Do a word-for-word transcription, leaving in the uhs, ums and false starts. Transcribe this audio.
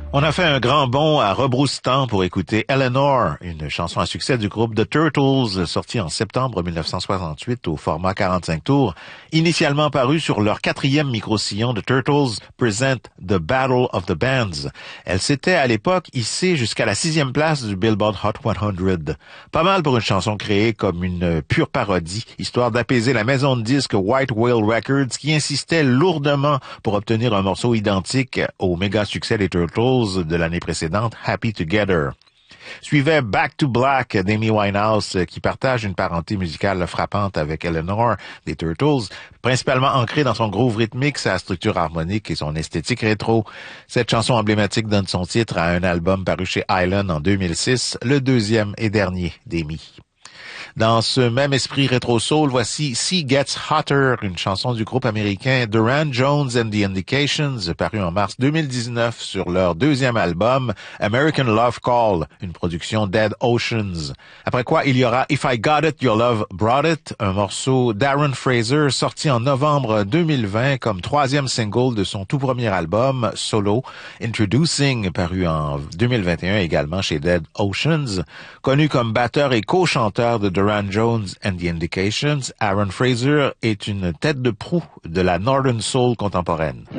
On a fait un grand bond à rebrousse-temps pour écouter Eleanor, une chanson à succès du groupe The Turtles, sortie en septembre mille neuf cent soixante-huit au format quarante-cinq tours, initialement paru sur leur quatrième micro-sillon The Turtles Present The Battle of the Bands. Elle s'était à l'époque hissée jusqu'à la sixième place du Billboard Hot cent. Pas mal pour une chanson créée comme une pure parodie, histoire d'apaiser la maison de disques White Whale Records qui insistait lourdement pour obtenir un morceau identique au méga succès des Turtles de l'année précédente, Happy Together. Suivait Back to Black d'Amy Winehouse, qui partage une parenté musicale frappante avec Eleanor des Turtles, principalement ancrée dans son groove rythmique, sa structure harmonique et son esthétique rétro. Cette chanson emblématique donne son titre à un album paru chez Island en deux mille six, le deuxième et dernier d'Amy. Dans ce même esprit rétro-soul, voici Sea Gets Hotter, une chanson du groupe américain Duran Jones and the Indications, parue en mars deux mille dix-neuf sur leur deuxième album American Love Call, une production Dead Oceans. Après quoi, il y aura If I Got It, Your Love Brought It, un morceau d'Aaron Fraser sorti en novembre deux mille vingt comme troisième single de son tout premier album, Solo, Introducing, paru en deux mille vingt et un également chez Dead Oceans. Connu comme batteur et co-chanteur de Duran Jones and the Indications, Aaron Fraser est une tête de proue de la Northern Soul contemporaine.